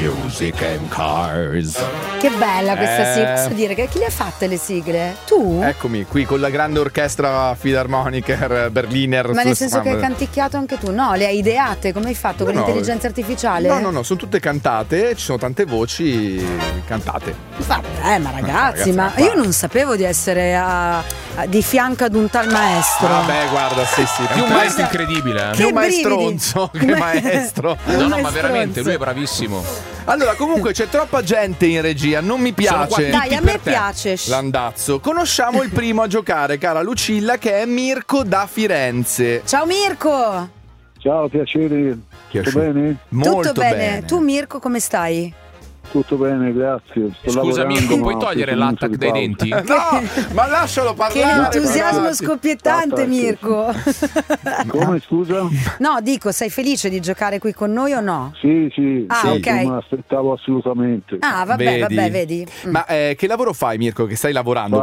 Music and Cars. Che bella questa sigla. Posso dire che chi le ha fatte le sigle? Tu? Eccomi qui con la grande orchestra Philharmoniker Berliner. Ma nel senso che hai canticchiato anche tu? No, le hai ideate? Come hai fatto? Con l'intelligenza artificiale? No, sono tutte cantate, ci sono tante voci cantate. Vabbè, ma ragazzi, ma io non sapevo di essere di fianco ad un tal maestro. Vabbè, guarda, sì. Più un maestro incredibile. Più un maestronzo che maestro. No, ma veramente, lui è bravissimo. Allora, comunque c'è troppa gente in regia, non mi piace. Dai, a me piace. L'andazzo. Conosciamo il primo a giocare, cara Lucilla, che è Mirko da Firenze. Ciao Mirko. Ciao, piacere. Tutto bene? Molto Tutto bene. Tu Mirko come stai? Tutto bene, grazie. Scusa Mirko, puoi togliere l'attack dai denti? No, ma lascialo parlare. Che entusiasmo scoppiettante, Mirko. Come, scusa? No, dico, sei felice di giocare qui con noi o no? Sì. Ah, ok. Non me l'aspettavo assolutamente. Ah, vabbè, vedi. Ma che lavoro fai, Mirko, che stai lavorando?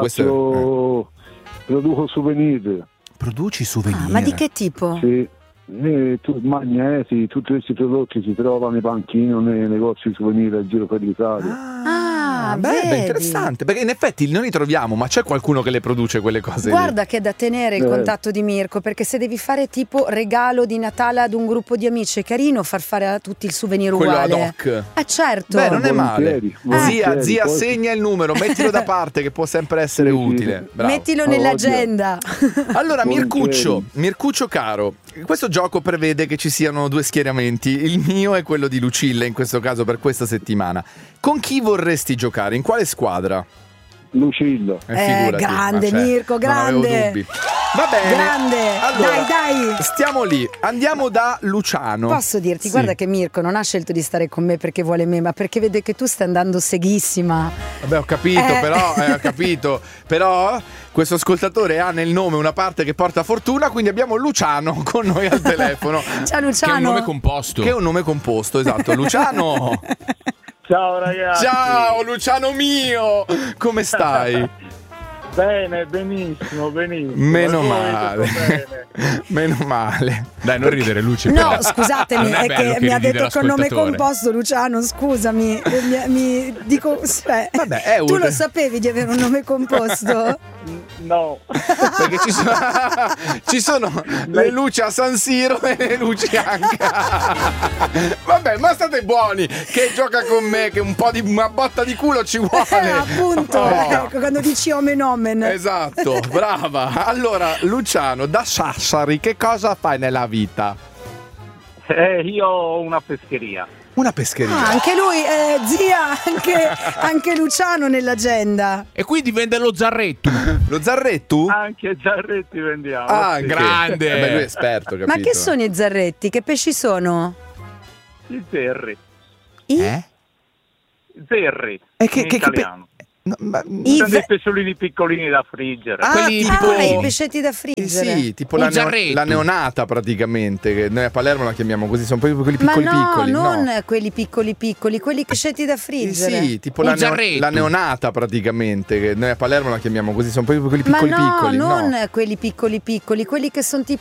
Produco souvenir. Produci souvenir? Ma di che tipo? Sì. Magneti, tutti questi prodotti si trovano nei panchini, nei negozi di souvenir a giro per l'Italia. Beh, interessante, perché in effetti non li troviamo, ma c'è qualcuno che le produce quelle cose. Guarda che è da tenere il contatto di Mirko, perché se devi fare tipo regalo di Natale ad un gruppo di amici, è carino far fare a tutti il souvenir quello uguale. ad hoc. Certo. Beh, non è male. Zia, poi... segna il numero, mettilo da parte che può sempre essere utile. Bravo. Mettilo nell'agenda. Allora, Mircuccio caro, questo gioco prevede che ci siano due schieramenti. Il mio è quello di Lucilla, in questo caso per questa settimana. Con chi vorresti giocare? In quale squadra? Lucilla. Grande Mirko, grande. Va bene. Grande. Allora, dai. Stiamo lì. Andiamo da Luciano. Posso dirti, guarda che Mirko non ha scelto di stare con me perché vuole me, ma perché vede che tu stai andando seghissima. Vabbè, ho capito, però questo ascoltatore ha nel nome una parte che porta fortuna, quindi abbiamo Luciano con noi al telefono. Ciao Luciano. Che è un nome composto. Che è un nome composto, esatto. Luciano. Ciao ragazzi. Ciao Luciano mio. Come stai? Bene, benissimo. Meno male. Dai, non ridere, Luci. No, scusatemi, è è che mi ha detto che è un nome l'ascoltatore. composto, Luciano, scusami. Mi dico, Vabbè, è tu lo sapevi di avere un nome composto? No. Perché ci sono le luci a San Siro e le luci anche. Vabbè, ma state buoni, che gioca con me, che una botta di culo ci vuole. Appunto, ecco, quando dici omen. Esatto, brava. Allora, Luciano, da Sassari, che cosa fai nella vita? Io ho una pescheria. Una pescheria. Anche lui, zia, anche Luciano nell'agenda. E quindi vende lo zarretto. Lo zarretto? Anche zarretti vendiamo. Ah, sì. grande. Beh, lui è esperto, capito? Ma che sono i zarretti? Che pesci sono? I zerri. Zerri. In italiano. Sono dei pesciolini piccolini da friggere. Quelli tipo i pescetti da friggere. Sì, tipo la neonata praticamente, che noi a Palermo la chiamiamo così, sono proprio quelli piccoli. Non quelli piccoli, quelli pescetti da friggere. Sì, tipo la neonata praticamente, che noi a Palermo la chiamiamo così, sono proprio quelli piccoli. Non quelli piccoli, quelli che sono tipo